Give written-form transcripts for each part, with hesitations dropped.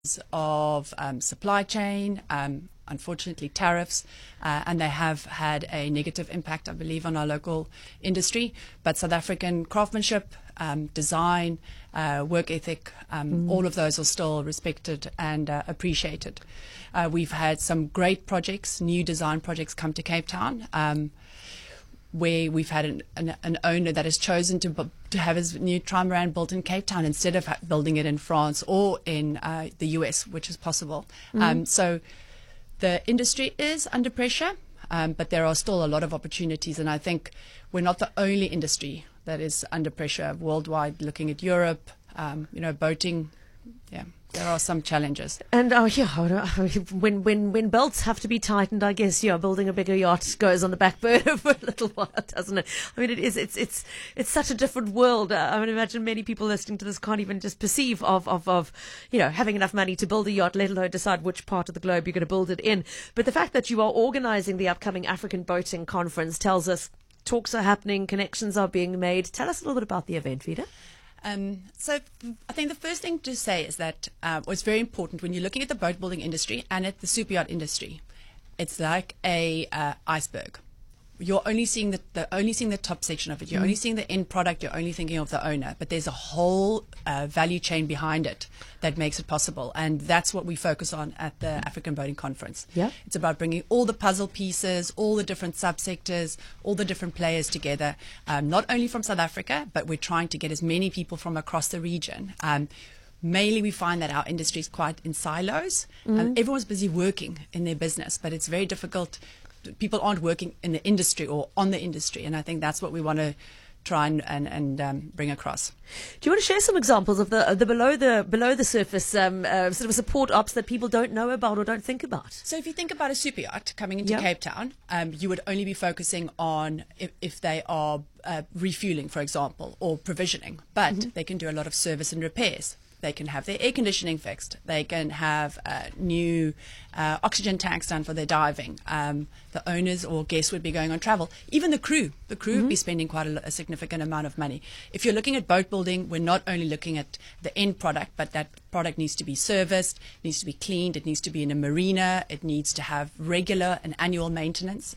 of supply chain, unfortunately tariffs, and they have had a negative impact, I believe, on our local industry. But South African craftsmanship, design, work ethic, all of those are still respected and appreciated. We've had some great projects, new design projects come to Cape Town, where we've had an owner that has chosen to have his new trimaran built in Cape Town instead of building it in France or in the US, which is possible. So the industry is under pressure, but there are still a lot of opportunities, and I think we're not the only industry that is under pressure worldwide. Looking at Europe, boating, there are some challenges. And when belts have to be tightened, I guess building a bigger yacht goes on the back burner for a little while, doesn't it? I mean, it's such a different world. I would imagine many people listening to this can't even just perceive of having enough money to build a yacht, let alone decide which part of the globe you're going to build it in. But the fact that you are organising the upcoming African Boating Conference tells us talks are happening, connections are being made. Tell us a little bit about the event, Vida. So I think the first thing to say is that what's very important when you're looking at the boat building industry and at the super yacht industry, it's like a iceberg. You're only seeing the top section of it. You're only seeing the end product. You're only thinking of the owner. But there's a whole value chain behind it that makes it possible. And that's what we focus on at the African Boating Conference. Yeah. It's about bringing all the puzzle pieces, all the different subsectors, all the different players together, not only from South Africa, but we're trying to get as many people from across the region. Mainly, we find that our industry is quite in silos. Everyone's busy working in their business, but it's very difficult. People aren't working in the industry or on the industry, and I think that's what we want to try and bring across. Do you want to share some examples of the below the surface sort of support ops that people don't know about or don't think about? So if you think about a super yacht coming into Cape Town, you would only be focusing on if they are refueling, for example, or provisioning, but they can do a lot of service and repairs. They can have their air conditioning fixed. They can have new oxygen tanks done for their diving. The owners or guests would be going on travel. Even the crew would be spending quite a significant amount of money. If you're looking at boat building, we're not only looking at the end product, but that product needs to be serviced, needs to be cleaned, it needs to be in a marina, it needs to have regular and annual maintenance.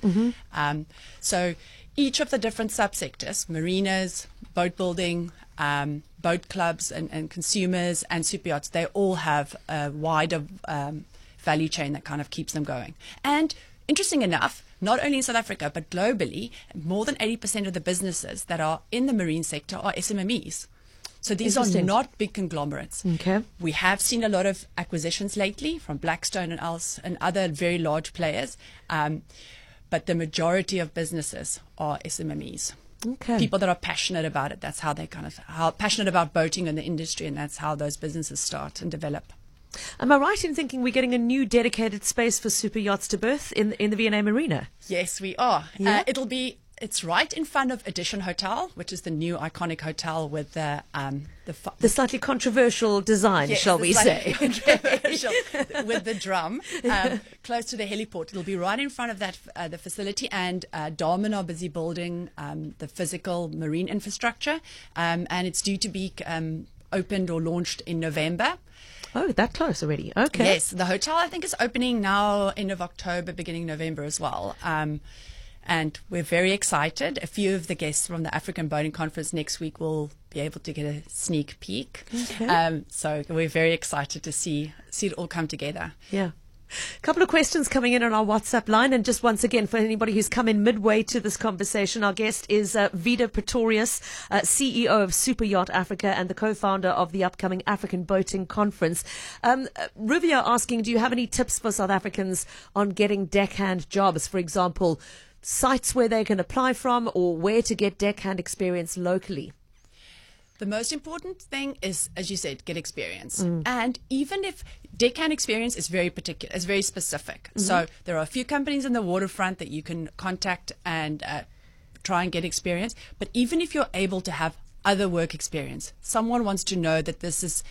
So each of the different subsectors, marinas, boat building, boat clubs and consumers and super yachts, they all have a wider value chain that kind of keeps them going. And interesting enough, not only in South Africa, but globally, more than 80% of the businesses that are in the marine sector are SMMEs. So these are not big conglomerates. Okay. We have seen a lot of acquisitions lately from Blackstone and other very large players, but the majority of businesses are SMMEs. Okay. People that are passionate about it. That's how they passionate about boating and the industry, and that's how those businesses start and develop. Am I right in thinking we're getting a new dedicated space for super yachts to berth in the V&A Marina? Yes, we are. Yeah? It's right in front of Edition Hotel, which is the new iconic hotel with the slightly controversial design, shall we say? Controversial with the drum, close to the heliport. It'll be right in front of that the facility, and Dahlman are busy building the physical marine infrastructure, and it's due to be opened or launched in November. Oh, that close already. Okay. Yes, the hotel I think is opening now, end of October, beginning November as well. And we're very excited. A few of the guests from the African Boating Conference next week will be able to get a sneak peek. Okay. So we're very excited to see it all come together. Yeah. A couple of questions coming in on our WhatsApp line. And just once again, for anybody who's come in midway to this conversation, our guest is Vida Pretorius, CEO of Super Yacht Africa and the co-founder of the upcoming African Boating Conference. Ruvia asking, do you have any tips for South Africans on getting deckhand jobs? For example, sites where they can apply from or where to get deckhand experience locally? The most important thing is, as you said, get experience. And even if deckhand experience is very particular, is very specific. So there are a few companies in the waterfront that you can contact and try and get experience. But even if you're able to have other work experience, someone wants to know that this is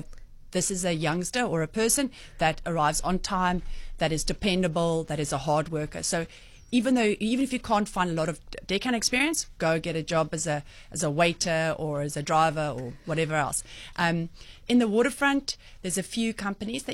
a youngster or a person that arrives on time, that is dependable, that is a hard worker. So even if you can't find a lot of deckhand experience, go get a job as a waiter or as a driver or whatever else. In the waterfront, there's a few companies that